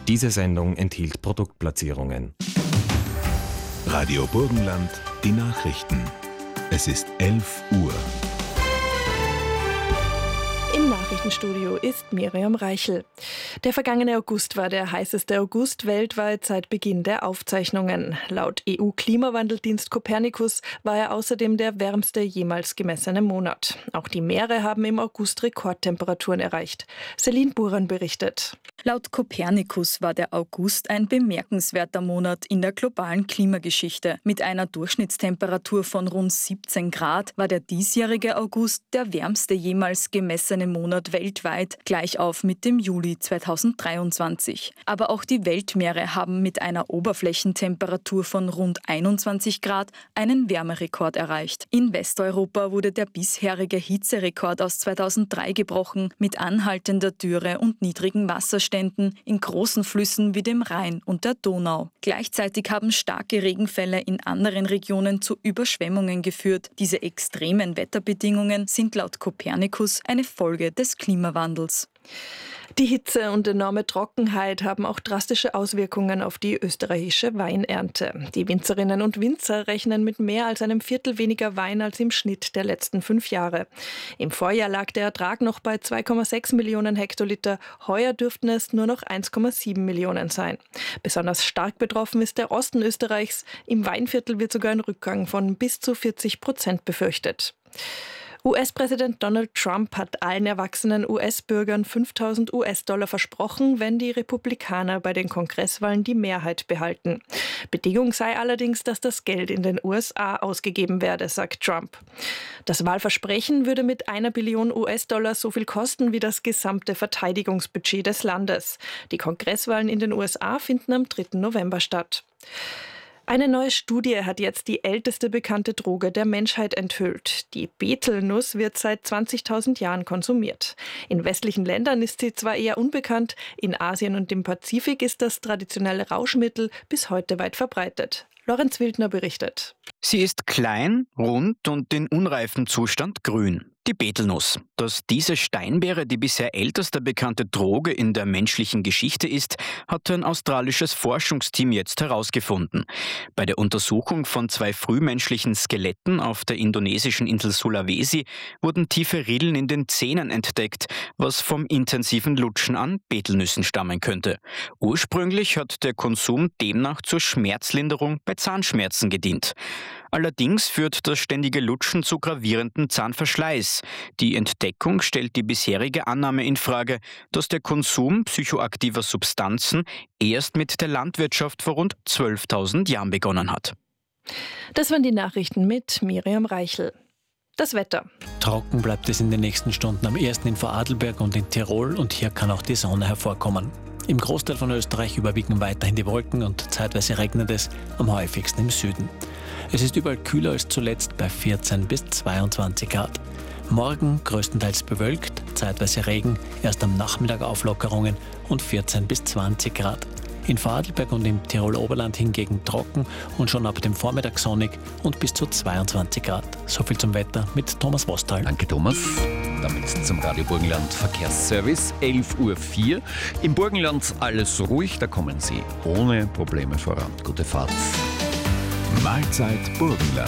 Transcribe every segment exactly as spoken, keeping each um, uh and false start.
Diese Sendung enthielt Produktplatzierungen. Radio Burgenland, die Nachrichten. Es ist elf Uhr. Im Nachrichtenstudio ist Miriam Reichel. Der vergangene August war der heißeste August weltweit seit Beginn der Aufzeichnungen. Laut E U-Klimawandeldienst Copernicus war er außerdem der wärmste jemals gemessene Monat. Auch die Meere haben im August Rekordtemperaturen erreicht. Celine Buran berichtet. Laut Copernicus war der August ein bemerkenswerter Monat in der globalen Klimageschichte. Mit einer Durchschnittstemperatur von rund siebzehn Grad war der diesjährige August der wärmste jemals gemessene Monat weltweit, gleich auf mit dem Juli zweitausenddreiundzwanzig. Aber auch die Weltmeere haben mit einer Oberflächentemperatur von rund einundzwanzig Grad einen Wärmerekord erreicht. In Westeuropa wurde der bisherige Hitzerekord aus zweitausenddrei gebrochen, mit anhaltender Dürre und niedrigen Wasserständen in großen Flüssen wie dem Rhein und der Donau. Gleichzeitig haben starke Regenfälle in anderen Regionen zu Überschwemmungen geführt. Diese extremen Wetterbedingungen sind laut Copernicus eine Folge des Klimawandels. Die Hitze und enorme Trockenheit haben auch drastische Auswirkungen auf die österreichische Weinernte. Die Winzerinnen und Winzer rechnen mit mehr als einem Viertel weniger Wein als im Schnitt der letzten fünf Jahre. Im Vorjahr lag der Ertrag noch bei zwei Komma sechs Millionen Hektoliter, heuer dürften es nur noch eins Komma sieben Millionen sein. Besonders stark betroffen ist der Osten Österreichs. Im Weinviertel wird sogar ein Rückgang von bis zu vierzig Prozent befürchtet. U S-Präsident Donald Trump hat allen erwachsenen U S-Bürgern fünftausend U S-Dollar versprochen, wenn die Republikaner bei den Kongresswahlen die Mehrheit behalten. Bedingung sei allerdings, dass das Geld in den U S A ausgegeben werde, sagt Trump. Das Wahlversprechen würde mit einer Billion U S-Dollar so viel kosten wie das gesamte Verteidigungsbudget des Landes. Die Kongresswahlen in den U S A finden am dritten November statt. Eine neue Studie hat jetzt die älteste bekannte Droge der Menschheit enthüllt. Die Betelnuss wird seit zwanzigtausend Jahren konsumiert. In westlichen Ländern ist sie zwar eher unbekannt, in Asien und im Pazifik ist das traditionelle Rauschmittel bis heute weit verbreitet. Lorenz Wildner berichtet. Sie ist klein, rund und in unreifem Zustand grün. Die Betelnuss. Dass diese Steinbeere die bisher älteste bekannte Droge in der menschlichen Geschichte ist, hat ein australisches Forschungsteam jetzt herausgefunden. Bei der Untersuchung von zwei frühmenschlichen Skeletten auf der indonesischen Insel Sulawesi wurden tiefe Rillen in den Zähnen entdeckt, was vom intensiven Lutschen an Betelnüssen stammen könnte. Ursprünglich hat der Konsum demnach zur Schmerzlinderung bei Zahnschmerzen gedient. Allerdings führt das ständige Lutschen zu gravierendem Zahnverschleiß. Die Entdeckung stellt die bisherige Annahme infrage, dass der Konsum psychoaktiver Substanzen erst mit der Landwirtschaft vor rund zwölftausend Jahren begonnen hat. Das waren die Nachrichten mit Miriam Reichel. Das Wetter. Trocken bleibt es in den nächsten Stunden am ersten in Vorarlberg und in Tirol und hier kann auch die Sonne hervorkommen. Im Großteil von Österreich überwiegen weiterhin die Wolken und zeitweise regnet es, am häufigsten im Süden. Es ist überall kühler als zuletzt bei vierzehn bis zweiundzwanzig Grad. Morgen größtenteils bewölkt, zeitweise Regen, erst am Nachmittag Auflockerungen und vierzehn bis zwanzig Grad. In Vorarlberg und im Tiroler Oberland hingegen trocken und schon ab dem Vormittag sonnig und bis zu zweiundzwanzig Grad. So viel zum Wetter mit Thomas Wostal. Danke Thomas. Damit zum Radio Burgenland Verkehrsservice, elf Uhr vier. Im Burgenland alles ruhig, da kommen Sie ohne Probleme voran. Gute Fahrt. Mahlzeit Burgenland.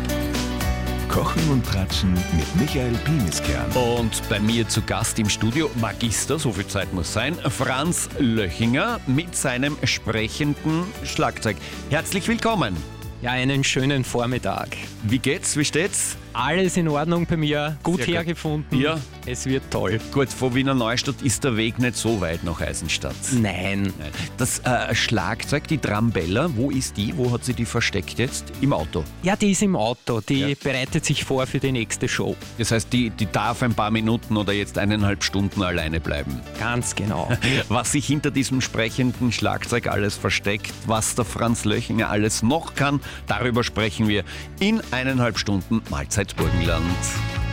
Kochen und Tratschen mit Michael Piniskern. Und bei mir zu Gast im Studio Magister, so viel Zeit muss sein, Franz Löchinger mit seinem sprechenden Schlagzeug. Herzlich willkommen. Ja, einen schönen Vormittag. Wie geht's? Wie steht's? Alles in Ordnung bei mir, gut Sehr hergefunden. Ja. Es wird toll. Gut, von Wiener Neustadt ist der Weg nicht so weit nach Eisenstadt. Nein. Das äh, Schlagzeug, die Drambella, wo ist die? Wo hat sie die versteckt jetzt? Im Auto? Ja, die ist im Auto. Die Ja. bereitet sich vor für die nächste Show. Das heißt, die, die darf ein paar Minuten oder jetzt eineinhalb Stunden alleine bleiben. Ganz genau. Was sich hinter diesem sprechenden Schlagzeug alles versteckt, was der Franz Löchinger alles noch kann, darüber sprechen wir in eineinhalb Stunden Mahlzeit Burgenland.